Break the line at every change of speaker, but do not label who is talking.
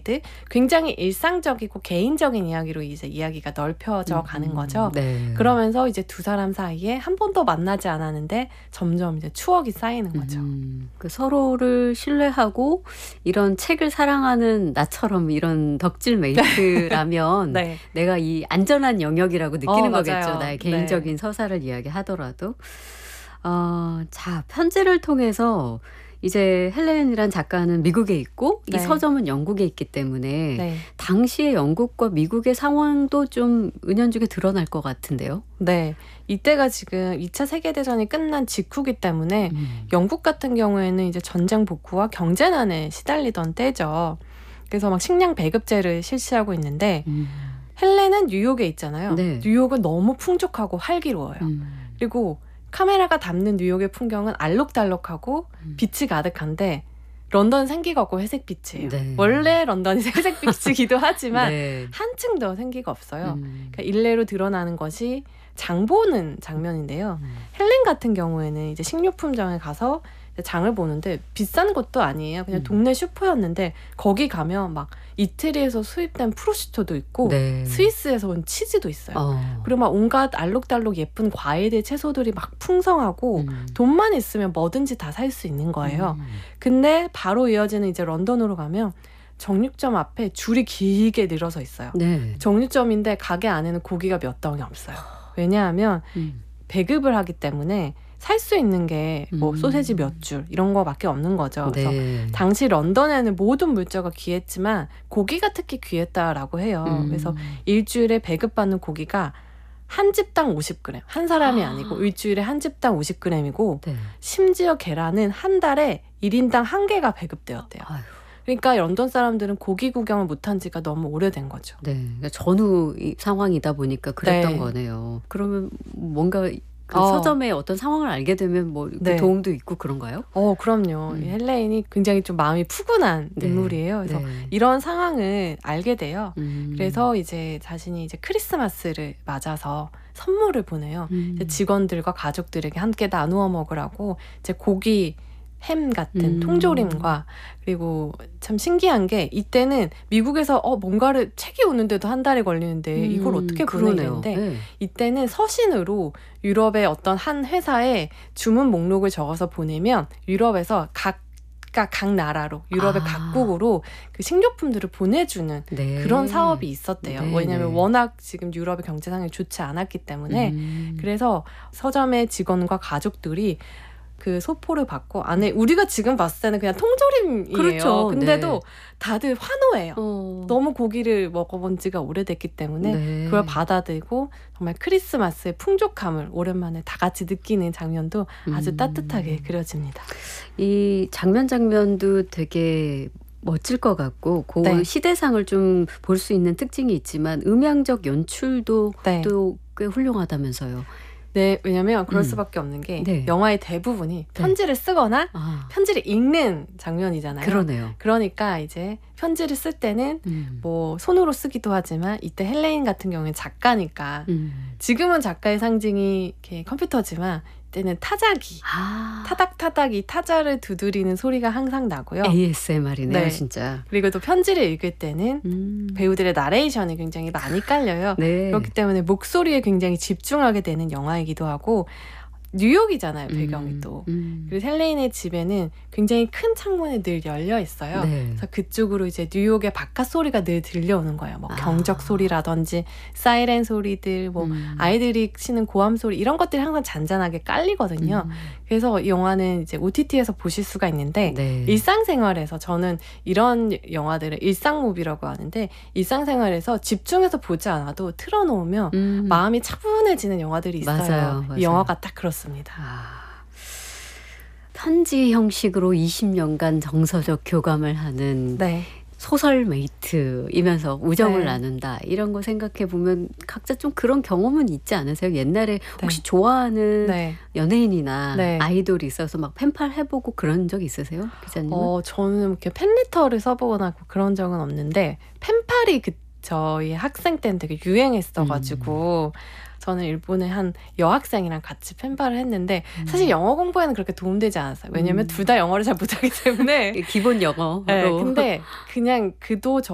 사이드 굉장히 일상적이고 개인적인 이야기로 이제 이야기가 넓혀져 가는 거죠.
네.
그러면서 이제 두 사람 사이에 한 번도 만나지 않았는데 점점 이제 추억이 쌓이는 거죠.
그 서로를 신뢰하고 이런 책을 사랑하는 나처럼 이런 덕질 메이트라면
네.
내가 이 안전한 영역이라고 느끼는
맞아요.
거겠죠. 나의 개인적인 서사를 이야기하더라도. 자, 편지를 통해서 이제 헬렌이란 작가는 미국에 있고 이
네.
서점은 영국에 있기 때문에
네.
당시의 영국과 미국의 상황도 좀 은연중에 드러날 것 같은데요.
네. 이때가 지금 2차 세계대전이 끝난 직후기 때문에 영국 같은 경우에는 이제 전쟁 복구와 경제난에 시달리던 때죠. 그래서 막 식량 배급제를 실시하고 있는데 헬렌은 뉴욕에 있잖아요.
네.
뉴욕은 너무 풍족하고 활기로워요. 그리고 카메라가 담는 뉴욕의 풍경은 알록달록하고 빛이 가득한데 런던은 생기가 없고 회색빛이에요.
네.
원래 런던이 회색빛이기도 하지만
네.
한층 더 생기가 없어요. 그러니까 일례로 드러나는 것이 장 보는 장면인데요. 헬렌 같은 경우에는 이제 식료품점에 가서 장을 보는데 비싼 것도 아니에요. 그냥 동네 슈퍼였는데 거기 가면 막 이태리에서 수입된 프로슈토도 있고
네.
스위스에서 온 치즈도 있어요. 그리고 막 온갖 알록달록 예쁜 과일들, 채소들이 막 풍성하고 돈만 있으면 뭐든지 다 살 수 있는 거예요. 근데 바로 이어지는 이제 런던으로 가면 정육점 앞에 줄이 길게 늘어서 있어요.
네.
정육점인데 가게 안에는 고기가 몇 덩이 없어요. 왜냐하면 배급을 하기 때문에 살 수 있는 게 뭐 소세지 몇 줄 이런 거밖에 없는 거죠. 그래서
네.
당시 런던에는 모든 물자가 귀했지만 고기가 특히 귀했다라고 해요. 그래서 일주일에 배급받는 고기가 한 집당 50g. 한 사람이 아니고 일주일에 한 집당 50g이고
네.
심지어 계란은 한 달에 1인당 한 개가 배급되었대요.
아유.
그러니까 런던 사람들은 고기 구경을 못한 지가 너무 오래된 거죠.
네. 그러니까 전후 상황이다 보니까 그랬던
네.
거네요. 그러면 뭔가 그
어.
서점의 어떤 상황을 알게 되면 뭐
네.
도움도 있고 그런가요?
그럼요. 이 헬레인이 굉장히 좀 마음이 푸근한
네.
인물이에요. 그래서
네.
이런 상황을 알게 돼요. 그래서 이제 자신이 이제 크리스마스를 맞아서 선물을 보내요. 이제 직원들과 가족들에게 함께 나누어 먹으라고 이제 고기, 햄 같은 통조림과 그리고 참 신기한 게 이때는 미국에서 뭔가를 책이 오는데도 한 달이 걸리는데 이걸 어떻게 보내는데
네.
이때는 서신으로 유럽의 어떤 한 회사에 주문 목록을 적어서 보내면 유럽에서 각 나라로 유럽의 각국으로 그 식료품들을 보내주는
네.
그런 사업이 있었대요.
네,
왜냐하면
네.
워낙 지금 유럽의 경제 상황이 좋지 않았기 때문에 그래서 서점의 직원과 가족들이 그 소포를 받고 안에 우리가 지금 봤을 때는 그냥 통조림이에요.
그렇죠.
근데도
네.
다들 환호해요. 너무 고기를 먹어본 지가 오래됐기 때문에
네.
그걸 받아들고 정말 크리스마스의 풍족함을 오랜만에 다 같이 느끼는 장면도 아주 따뜻하게 그려집니다.
이 장면도 되게 멋질 것 같고 그
네.
시대상을 좀 볼 수 있는 특징이 있지만 음향적 연출도
네.
또 꽤 훌륭하다면서요.
네, 왜냐면 그럴 수밖에 없는 게
네.
영화의 대부분이 편지를 쓰거나 편지를 읽는 장면이잖아요.
그러네요.
그러니까 이제 편지를 쓸 때는 뭐 손으로 쓰기도 하지만 이때 헬레인 같은 경우는 작가니까 지금은 작가의 상징이 이렇게 컴퓨터지만 이때는 타자기, 타닥타닥 이 타자를 두드리는 소리가 항상 나고요.
ASMR이네요,
네.
진짜.
그리고 또 편지를 읽을 때는 배우들의 나레이션이 굉장히 많이 깔려요.
네.
그렇기 때문에 목소리에 굉장히 집중하게 되는 영화이기도 하고 뉴욕이잖아요, 배경이 또. 그리고 헬레인의 집에는 굉장히 큰 창문이 늘 열려 있어요.
네.
그래서 그쪽으로 이제 뉴욕의 바깥 소리가 늘 들려오는 거예요. 뭐 경적 소리라든지 사이렌 소리들, 뭐 아이들이 치는 고함 소리 이런 것들이 항상 잔잔하게 깔리거든요. 그래서 이 영화는 이제 OTT에서 보실 수가 있는데
네.
일상생활에서 저는 이런 영화들을 일상무비라고 하는데 일상생활에서 집중해서 보지 않아도 틀어놓으면 마음이 차분해지는 영화들이 있어요.
맞아요.
이 영화가 딱 그렇습니다.
편지 형식으로 20년간 정서적 교감을 하는
네.
소설메이트이면서 우정을
네.
나눈다. 이런 거 생각해 보면 각자 좀 그런 경험은 있지 않으세요? 옛날에 혹시
네.
좋아하는
네.
연예인이나
네.
아이돌이 있어서 막 펜팔 해보고 그런 적 있으세요? 기자님은?
저는 이렇게 팬레터를 써보거나 그런 적은 없는데 펜팔이 저희 학생 때는 되게 유행했어가지고 저는 일본의 한 여학생이랑 같이 펜팔을 했는데 사실 영어 공부에는 그렇게 도움되지 않았어요. 왜냐면 둘 다 영어를 잘 못하기 때문에
기본 영어로.
네, 근데 그냥 그도